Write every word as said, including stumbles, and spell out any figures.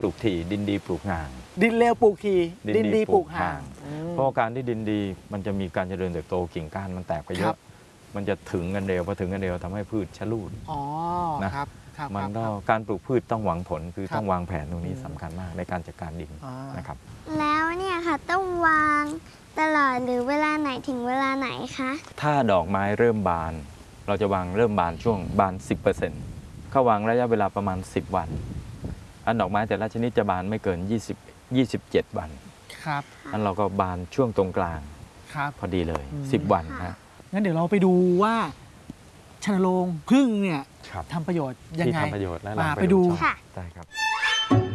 ปลูกถี่ดินดีปลูกห่างดินเลวปลูกทีดินดีปลูกห่างเพราะการที่ดินดีมันจะมีการเจริญเติบโตกิ่งก้านมันแตกไปเยอะมันจะถึงกันเร็วพอถึงกันเร็วทำให้พืชชะลูดอ๋อนะครับมันก็การปลูกพืชต้องหวังผลคือต้องวางแผนตรงนี้สำคัญมากในการจัดการดินนะครับแล้วเนี่ยค่ะต้องวางตลอดหรือเวลาไหนถึงเวลาไหนคะถ้าดอกไม้เริ่มบานเราจะวางเริ่มบานช่วงบาน สิบเปอร์เซ็นต์ เข้าวางระยะเวลาประมาณสิบวันอันดอกไม้แต่ละชนิดจะบานไม่เกินยี่สิบ ยี่สิบเจ็ดวันครับอันเราก็บานช่วงตรงกลางครับพอดีเลยสิบวันนะงั้นเดี๋ยวเราไปดูว่าชนโรงผึ้งเนี่ยทำประโยชน์ยังไงที่ทำประโยชน์และเราไปดูได้ครับ